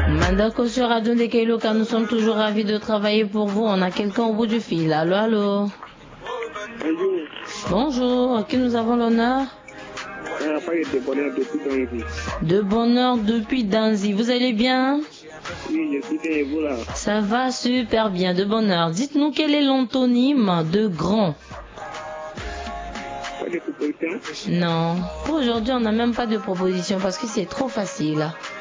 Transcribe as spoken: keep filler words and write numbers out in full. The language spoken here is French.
Mandako sur Radio Ndekailoka, nous sommes toujours ravis de travailler pour vous. On a quelqu'un au bout du fil. Allô, allô. Bonjour. Bonjour, à qui nous avons l'honneur? De bonheur depuis Danzi. De bonheur depuis Danzi. Vous allez bien? Oui, je suis bien et vous là? Ça va super bien, de bonheur. Dites-nous quel est l'antonyme de grand? Pas de proposition? Non, pour aujourd'hui on n'a même pas de proposition parce que c'est trop facile.